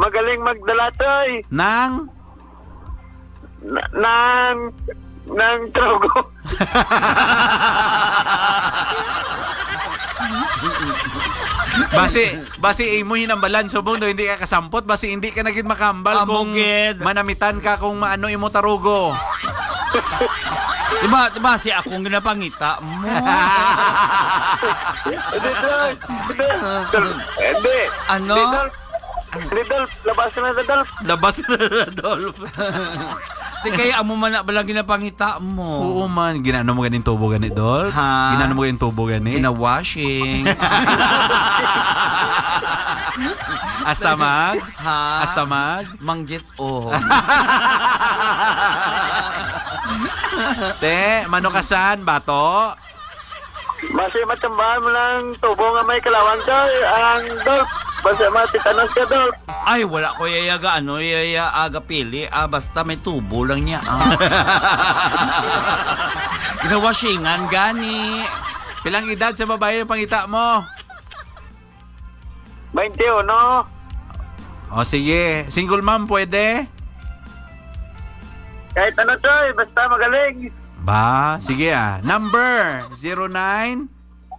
magaling magdala, Toy. Nang? Ng trogo. Basi imuhin ang balan subong do hindi ka kasampot basi hindi ka naging makambal kung Amugid. manamitan ka kung maano imo tarugo. Diba si akong ginapangita mo? Hindi, Toy. Hindi. Ano? Hindi, Dolph. Labas na na, Dolph. Labas na Rodolf. Di kaya amo man na balang ginapangita mo. Oo man, ginano mo ganin tubo gani Dol? Ha? Ginano mo ganin tubo gani? Gina-washing. Asamag? Ha? Asamag? Manggit oh. Te, manukasan, bato? Basi matambahan mo lang tubo nga may kalawang, Toy. Ang Dolph. Basi matitanos ka, Dolph. Ay, wala ko yayaga aga pili. Basta may tubo lang niya. Gina-washingan gani. Pilang edad sa babae yung pangita mo? 21. O sige, single mom pwede? Kahit ano, Toy. Basta magaling. Ba, sige Number 09.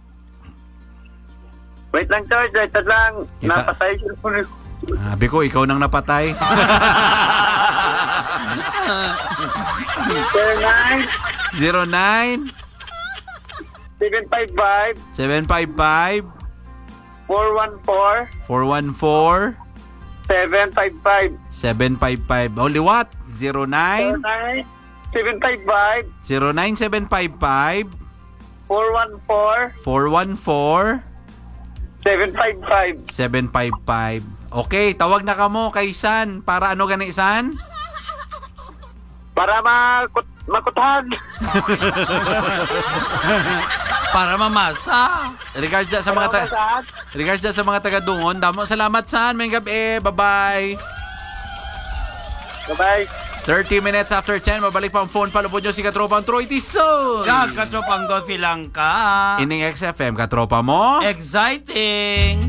Wait lang, Toy. Wait lang. Kita- Napatay siya po. Sabi ko, ikaw nang napatay. 09 09 755 755 414 414 755 755. Only what? 09 09 755 09755 414 414 755. 755. Okay, tawag na kamo kay San para ano gani San? Para makutahan. Para mamasa. Regards da sa mga regards da sa mga taga-dungon. Damo salamat San, may gabi. Bye-bye. Bye-bye. 30 minutes after 10, mabalik pa ang phone. Palupod nyo si Katropang Troy Tison. Kakatropang Dolphy lang ka. Ining XFM, Katropa mo. Exciting.